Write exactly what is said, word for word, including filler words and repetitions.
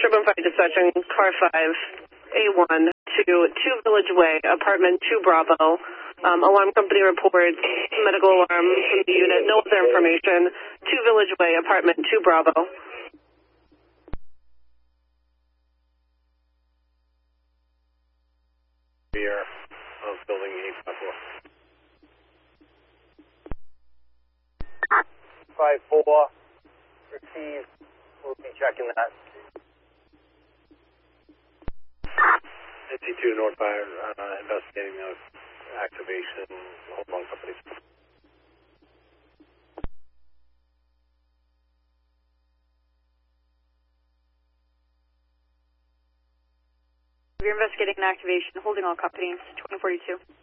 Sherburne Fire Dispatching, car five, A one, to two Village Way, apartment two Bravo. Um, alarm company reports, medical alarm from the unit, no other information. two Village Way, apartment two Bravo. Rear of building eight five four. five four, receive, we'll be checking that. fifty-two North Fire, uh, investigating the activation, hold on companies. We're investigating an activation, holding all companies, twenty forty-two.